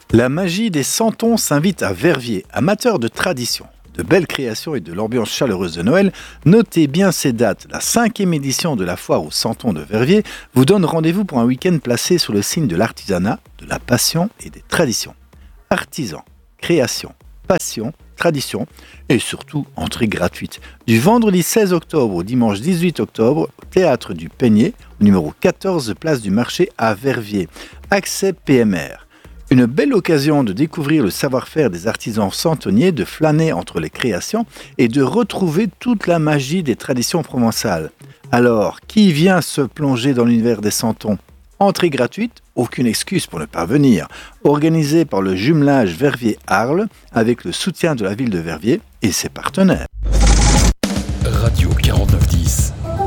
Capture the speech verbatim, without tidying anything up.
La magie des Santons s'invite à Verviers, amateurs de tradition, de belles créations et de l'ambiance chaleureuse de Noël. Notez bien ces dates. La cinquième édition de la foire aux Santons de Verviers vous donne rendez-vous pour un week-end placé sous le signe de l'artisanat, de la passion et des traditions. Artisans, création, passion, tradition et surtout entrée gratuite. Du vendredi seize octobre au dimanche dix-huit octobre, au Théâtre du Peigné, numéro quatorze, place du Marché à Verviers. Accès P M R. Une belle occasion de découvrir le savoir-faire des artisans santonniers, de flâner entre les créations et de retrouver toute la magie des traditions provençales. Alors, qui vient se plonger dans l'univers des Santons ? Entrée gratuite, aucune excuse pour ne pas venir. Organisé par le jumelage Verviers-Arles avec le soutien de la ville de Verviers et ses partenaires.